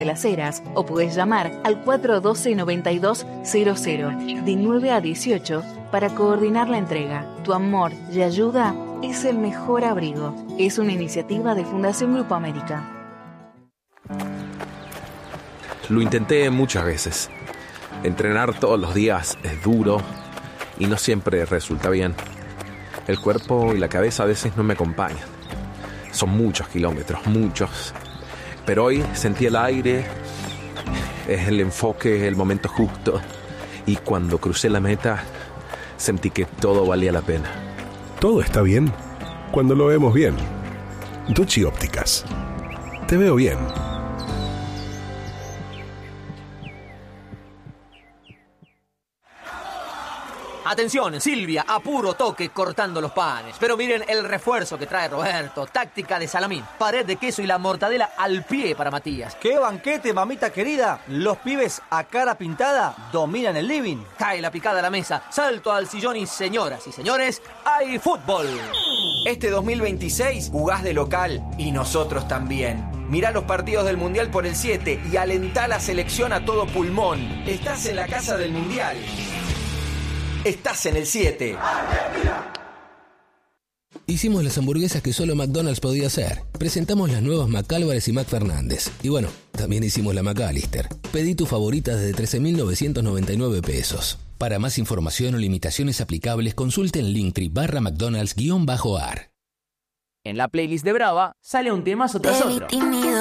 de Las Heras o podés llamar al 412-9200 de 9 a 18 para coordinar la entrega. Tu amor y ayuda es el mejor abrigo. Es una iniciativa de Fundación Grupo América. Lo intenté muchas veces. Entrenar todos los días es duro y no siempre resulta bien. El cuerpo y la cabeza a veces no me acompañan. Son muchos kilómetros, muchos. Pero hoy sentí el aire, es el enfoque, el momento justo. Y cuando crucé la meta, sentí que todo valía la pena. Todo está bien cuando lo vemos bien. Ducci Ópticas. Te veo bien. Atención, Silvia, a puro toque cortando los panes. Pero miren el refuerzo que trae Roberto. Táctica de salamín, pared de queso y la mortadela al pie para Matías. ¡Qué banquete, mamita querida! Los pibes a cara pintada dominan el living. Cae la picada a la mesa, salto al sillón y señoras y señores, ¡hay fútbol! Este 2026 jugás de local y nosotros también. Mirá los partidos del Mundial por el 7 y alentá la selección a todo pulmón. Estás en la casa del Mundial. Estás en el 7. Hicimos las hamburguesas que solo McDonald's podía hacer. Presentamos las nuevas McAlvarez y McFernández. Y bueno, también hicimos la McAllister. Pedí tu favorita desde 13.999 pesos. Para más información o limitaciones aplicables, consulte en Linktree/McDonald's-AR. En la playlist de Brava sale un temazo tras otro.